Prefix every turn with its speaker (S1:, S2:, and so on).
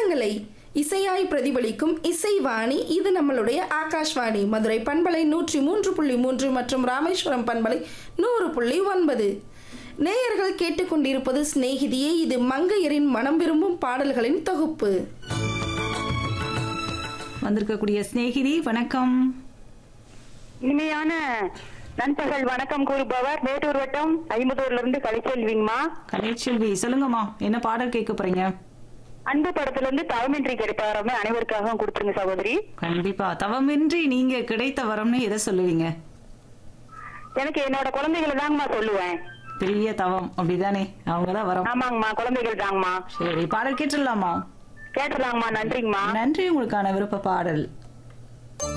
S1: எண்ணங்களை இசையாய் பிரதிபலிக்கும் இசைவாணி. இது நம்மளுடைய ஆகாஷ்வாணி மதுரை பண்பலை 103.3 மற்றும் ராமேஸ்வரம் பண்பலை 100.9. நேயர்கள் கேட்டுக்கொண்டிருப்பது சிநேகிதியே. இது மங்கையரின் மனம் விரும்பும் பாடல்களின் தொகுப்பு.
S2: வந்திருக்கக்கூடிய சிநேகிதி வணக்கம்.
S3: இனிமையான நண்பர்கள் வணக்கம் கூறுபவர் மேட்டூர் வட்டம் ஐம்பதூர்ல இருந்து கலைச்செல்விங்கம்மா.
S2: கலைச்செல்வி சொல்லுங்கம்மா, என்ன பாடல் கேட்க போறீங்க?
S3: அன்பு படத்துல இருந்து தவமின்றி கிடைத்த வரமே அனைவருக்காக கொடுத்துருங்க சகோதரி.
S2: கண்டிப்பா. தவமின்றி நீங்க கிடைத்த வரம்னு எதை சொல்லுவீங்க?
S3: எனக்கு என்னோட குழந்தைகளை தாங்கம்மா சொல்லுவேன்.
S2: பெரிய தவம் அப்படிதானே, அவங்கதான் வரம்.
S3: ஆமாங்கம்மா, குழந்தைகள் தாங்கம்மா.
S2: சரி, பாடல் கேட்டுடலாமா?
S3: கேட்டுலாங்கம்மா. நன்றிங்கம்மா.
S2: நன்றி. உங்களுக்கான விருப்ப பாடல்.